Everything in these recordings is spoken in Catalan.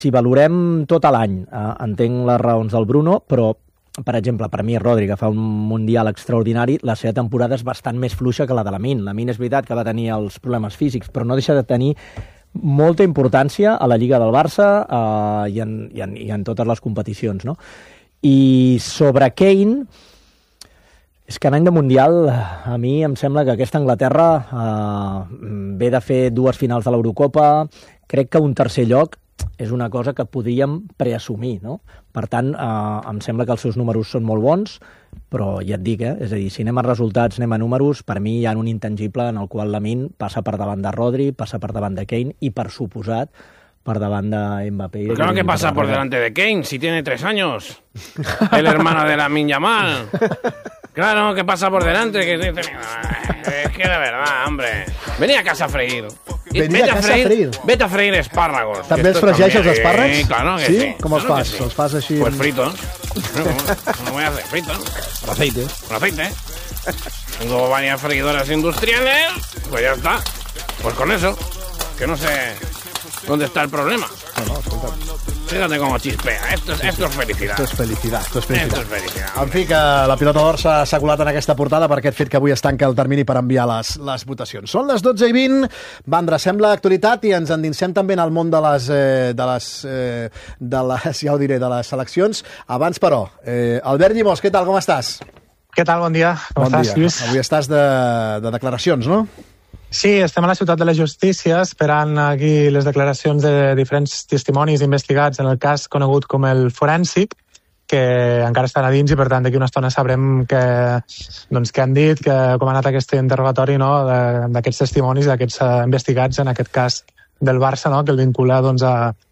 Si valorem tot l'any, entenc les raons del Bruno, però, per exemple, per mi Rodri, que fa un Mundial extraordinari, la seva temporada és bastant més fluixa que la de Lamine. Lamine és veritat que va tenir els problemes físics, però no deixa de tenir molta importància a la Lliga del Barça i en totes les competicions, no? I sobre Kane, és que en any de Mundial a mi em sembla que aquesta Anglaterra ve de fer 2 finals de l'Eurocopa. Crec que un tercer lloc és una cosa que podríem preassumir, no? Per tant, em sembla que els seus números són molt bons, però ja et dic, és a dir, si anem a resultats, anem a números, per mi hi ha un intangible en el qual Lamine passa per davant de Rodri, passa per davant de Kane i, per suposat, per davant de Mbappé. Claro que pasa por delante de Kane, si tiene 3 años. El hermano de Lamine Yamal. Claro que pasa por delante. Es que de verdad, hombre. Vení a casa a freír. Vete a freír espárragos. També els fregeix els espàrrecs? Sí, claro que sí. Com els fas? Els fas així? Pues fritos. No voy a hacer fritos. Con aceite. Con aceite. Tengo varias freidoras industriales. Pues ya está. Pues con eso. Que no sé dónde está el problema. No, escolta. Fíjate cómo chispea. Esto es felicidad. Esto es felicidad. Esto es felicidad. En fi, que la pilota d'or s'ha colat en aquesta portada per aquest fet que avui es tanca el termini per enviar les votacions. Són les 12:20. Vandra, sembla actualitat i ens endinsem també en el món de les seleccions. Abans, però, Albert Llimós, què tal, com estàs? Què tal, bon dia. Com estàs, Lluís? Avui estàs de declaracions, no? Sí, estem a la Ciutat de la Justícia esperant aquí les declaracions de diferents testimonis investigats en el cas conegut com el forènsic, que encara estan a dins i, per tant, d'aquí una estona sabrem què han dit, com ha anat aquest interrogatori, no, d'aquests testimonis, d'aquests investigats en aquest cas del Barça, no, que el vincula doncs,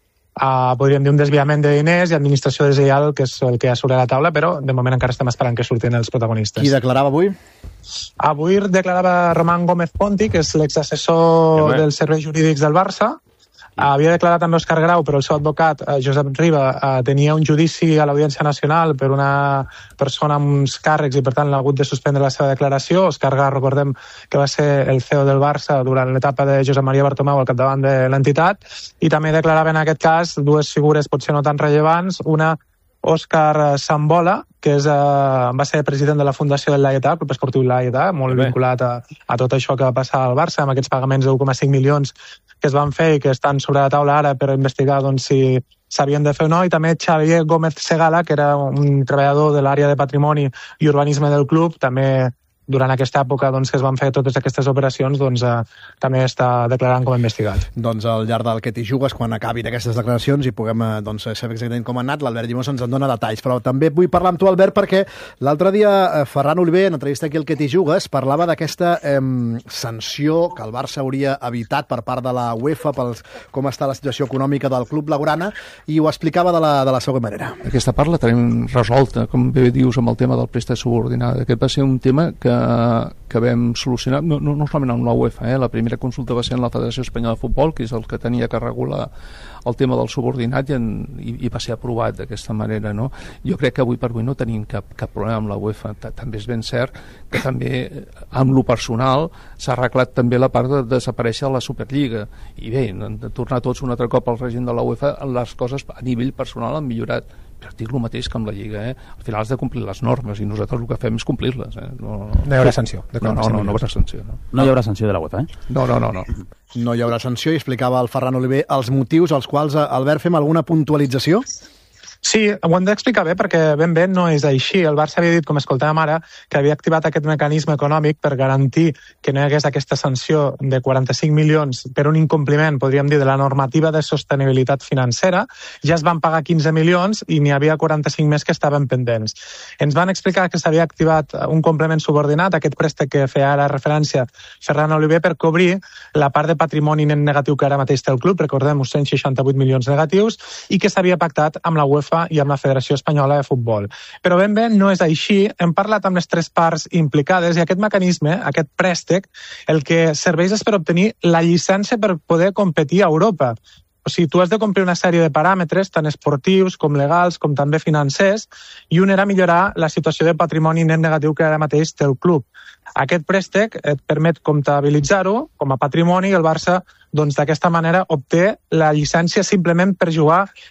a podríem dir, un desviament de diners i administració deslleial, que és el que hi ha sobre la taula, però de moment encara estem esperant que surtin els protagonistes. Qui declarava avui? Avui declarava Román Gómez Ponti, que és l'exassessor dels serveis jurídics del Barça. Havia declarat també Òscar Grau, però el seu advocat, Josep Riba, tenia un judici a l'Audiència Nacional per una persona amb uns càrrecs i, per tant, l'ha hagut de suspendre la seva declaració. Òscar Grau, recordem que va ser el CEO del Barça durant l'etapa de Josep Maria Bartomeu al capdavant de l'entitat, i també declarava en aquest cas 2 figures potser no tan rellevants. Una, Òscar Sambola, que va ser president de la Fundació del Laietà, Club Esportiu Laietà, molt vinculat a tot això que va passar al Barça, amb aquests pagaments de 1,5 milions que es van fer i que estan sobre la taula ara per investigar doncs, si s'havien de fer o no. I també Xavier Gómez Segala, que era un treballador de l'àrea de patrimoni i urbanisme del club, també durant aquesta època doncs, que es van fer totes aquestes operacions, doncs, també està declarant com a investigat. Doncs al llarg del que t'hi jugues, quan acabin aquestes declaracions i puguem doncs, saber exactament com ha anat, l'Albert Llimós ens en dona detalls. Però també vull parlar amb tu, Albert, perquè l'altre dia Ferran Oliver, en entrevista aquí al que t'hi jugues, parlava d'aquesta sanció que el Barça hauria evitat per part de la UEFA per com està la situació econòmica del club blaugrana, i ho explicava de la següent manera. Aquesta part la tenim resolta, com bé dius, amb el tema del préstec subordinat. Aquest va ser un tema que vam solucionar, no solament amb la UEFA, la primera consulta va ser en la Federació Espanyola de Futbol, que és el que tenia que regular el tema del subordinat, i va ser aprovat d'aquesta manera, no? Jo crec que avui per avui no tenim cap problema amb la UEFA. També és ben cert que també amb lo personal s'ha arreglat també la part de desaparèixer de la Superliga, i bé, de tornar tots un altre cop al règim de la UEFA, les coses a nivell personal han millorat. Però dic el mateix que amb la Lliga, al final has de complir les normes i nosaltres el que fem és complir-les. No hi haurà sanció. No hi haurà sanció. No hi haurà sanció de la UEFA, No. No hi haurà sanció, i explicava el Ferran Oliver els motius als quals, Albert, fem alguna puntualització? Sí, ho hem d'explicar bé perquè ben bé no és així. El Barça havia dit, com escoltàvem ara, que havia activat aquest mecanisme econòmic per garantir que no hi hagués aquesta sanció de 45 milions per un incompliment, podríem dir, de la normativa de sostenibilitat financera. Ja es van pagar 15 milions i n'hi havia 45 més que estaven pendents. Ens van explicar que s'havia activat un complement subordinat, aquest préstec que feia ara referència Ferran Oliver, per cobrir la part de patrimoni negatiu que ara mateix té el club, recordem, 168 milions negatius, i que s'havia pactat amb la UEFA i amb la Federació Espanyola de Futbol. Però ben bé no és així. Hem parlat amb les 3 parts implicades i aquest mecanisme, aquest préstec, el que serveix és per obtenir la llicència per poder competir a Europa. O sigui, tu has de complir una sèrie de paràmetres, tant esportius com legals, com també financers, i un era millorar la situació de patrimoni net negatiu que ara mateix té el club. Aquest préstec et permet comptabilitzar-ho com a patrimoni i el Barça, doncs, d'aquesta manera obté la llicència simplement per jugar